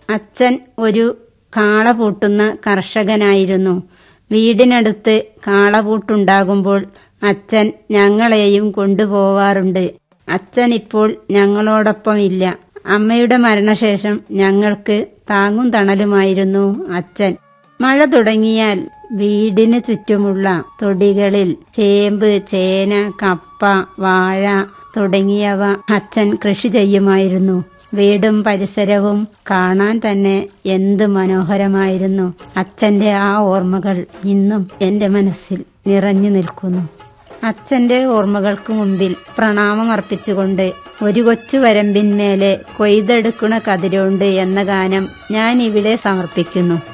അച്ഛൻ ഒരു കാള പൂട്ടുന്ന കർഷകനായിരുന്നു. വീടിനടുത്ത് കാളപൂട്ടുണ്ടാകുമ്പോൾ അച്ഛൻ ഞങ്ങളെയും കൊണ്ടുപോവാറുണ്ട്. അച്ഛൻ ഇപ്പോൾ ഞങ്ങളോടൊപ്പമില്ല. അമ്മയുടെ മരണശേഷം ഞങ്ങൾക്ക് താങ്ങും തണലുമായിരുന്നു അച്ഛൻ. മഴ തുടങ്ങിയാൽ വീടിന് ചുറ്റുമുള്ള തൊടികളിൽ ചേമ്പ്, ചേന, കപ്പ, വാഴ തുടങ്ങിയവ അച്ഛൻ കൃഷി ചെയ്യുമായിരുന്നു. വീടും പരിസരവും കാണാൻ തന്നെ എന്ത് മനോഹരമായിരുന്നു. അച്ഛന്റെ ആ ഓർമ്മകൾ ഇന്നും എന്റെ മനസ്സിൽ നിറഞ്ഞു നിൽക്കുന്നു. അച്ഛന്റെ ഓർമ്മകൾക്ക് മുമ്പിൽ പ്രണാമം അർപ്പിച്ചുകൊണ്ട് ഒരു കൊച്ചു വരമ്പിന്മേലെ കൊയ്തെടുക്കണ കതിരോണ്ട് എന്ന ഗാനം ഞാൻ ഇവിടെ സമർപ്പിക്കുന്നു.